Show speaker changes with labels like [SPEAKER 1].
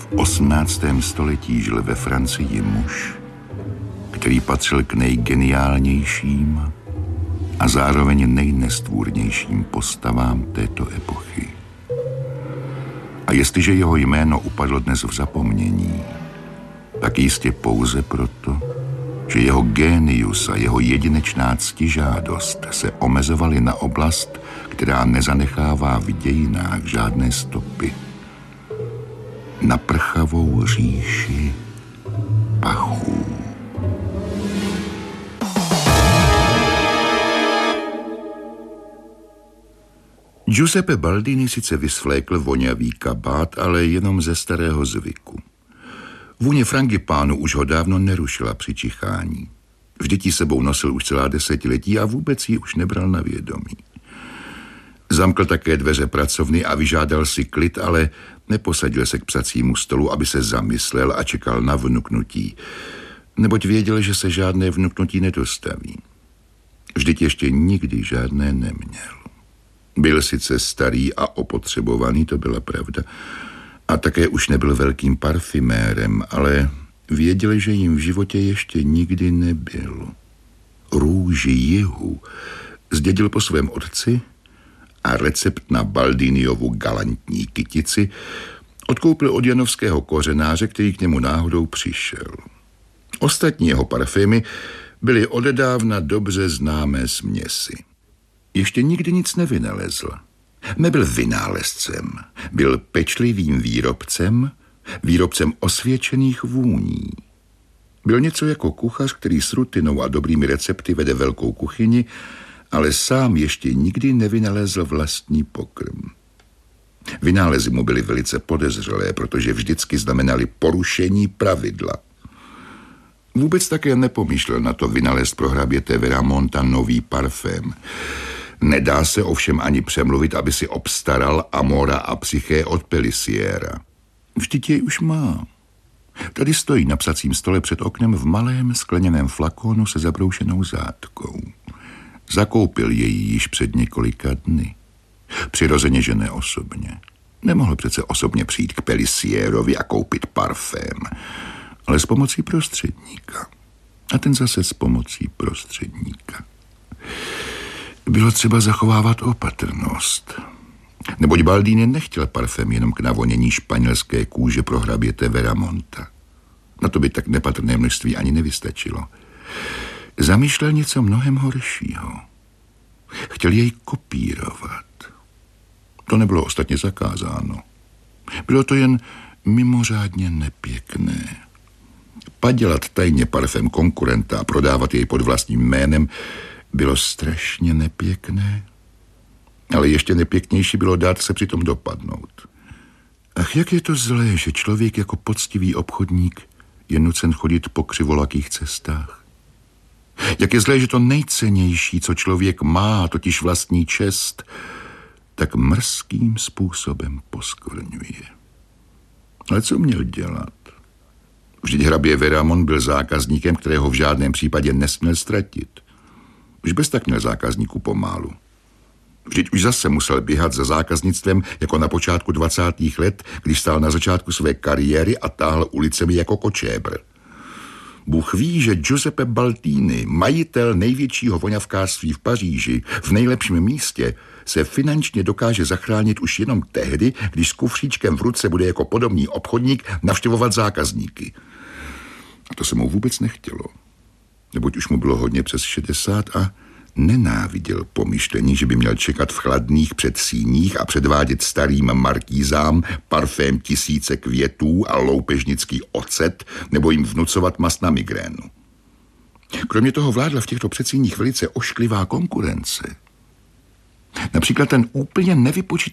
[SPEAKER 1] V 18. století žil ve Francii muž, který patřil k nejgeniálnějším a zároveň nejnestvůrnějším postavám této epochy. A jestliže jeho jméno upadlo dnes v zapomnění, tak jistě pouze proto, že jeho génius a jeho jedinečná ctižádost se omezovaly na oblast, která nezanechává v dějinách žádné stopy. Na prchavou říši pachů. Giuseppe Baldini sice vysvlékl vonavý kabát, ale jenom ze starého zvyku. Vůně frangipánu už ho dávno nerušila při čichání. Vždyť ji sebou nosil už celá desetiletí a vůbec ji už nebral na vědomí. Zamkl také dveře pracovny a vyžádal si klid, ale neposadil se k psacímu stolu, aby se zamyslel a čekal na vnuknutí, neboť věděl, že se žádné vnuknutí nedostaví. Vždyť ještě nikdy žádné neměl. Byl sice starý a opotřebovaný, to byla pravda, a také už nebyl velkým parfymérem, ale věděl, že jim v životě ještě nikdy nebyl. Růži jihu zdědil po svém otci a recept na Baldiniovu galantní kytici odkoupil od janovského kořenáře, který k němu náhodou přišel. Ostatní jeho parfémy byly odedávna dobře známé směsi. Ještě nikdy nic nevynalezl. Nebyl vynálezcem, byl pečlivým výrobcem osvědčených vůní. Byl něco jako kuchař, který s rutinou a dobrými recepty vede velkou kuchyni, ale sám ještě nikdy nevynalezl vlastní pokrm. Vynálezy mu byly velice podezřelé, protože vždycky znamenaly porušení pravidla. Vůbec také nepomýšlel na to vynalézt pro hraběte Veramonta nový parfém. Nedá se ovšem ani přemluvit, aby si obstaral Amora a Psyché od Peliciera. Vždyť jej už má. Tady stojí na psacím stole před oknem v malém skleněném flakonu se zabroušenou zátkou. Zakoupil jej již před několika dny. Přirozeně, že ne osobně. Nemohl přece osobně přijít k Pelicierovi a koupit parfém, ale s pomocí prostředníka. A ten zase s pomocí prostředníka. Bylo třeba zachovávat opatrnost. Neboť Baldini nechtěl parfém jenom k navonění španělské kůže pro hraběte Veramonta. Na to by tak nepatrné množství ani nevystačilo. Zamýšlel něco mnohem horšího. Chtěl jej kopírovat. To nebylo ostatně zakázáno. Bylo to jen mimořádně nepěkné. Padělat tajně parfém konkurenta a prodávat jej pod vlastním jménem bylo strašně nepěkné, ale ještě nepěknější bylo dát se přitom dopadnout. Ach, jak je to zlé, že člověk jako poctivý obchodník je nucen chodit po křivolakých cestách. Jak je zlé, že to nejcennější, co člověk má, totiž vlastní čest, tak mrzkým způsobem poskvrňuje. Ale co měl dělat? Vždyť hrabě Veramont byl zákazníkem, kterého v žádném případě nesměl ztratit. Už bez tak měl zákazníků pomálu. Vždyť už zase musel běhat za zákaznictvem jako na počátku 20. let, když stál na začátku své kariéry a táhl ulicemi jako kočébr. Bůh ví, že Giuseppe Baldini, majitel největšího voňavkářství v Paříži, v nejlepším místě, se finančně dokáže zachránit už jenom tehdy, když s kufříčkem v ruce bude jako podobný obchodník navštěvovat zákazníky. A to se mu vůbec nechtělo. Neboť už mu bylo hodně přes 60 a nenáviděl pomyšlení, že by měl čekat v chladných předsíních a předvádět starým markýzám parfém 1000 květů a loupežnický ocet nebo jim vnucovat mast na migrénu. Kromě toho vládla v těchto předsíních velice ošklivá konkurence. Například ten úplně nevypočítavý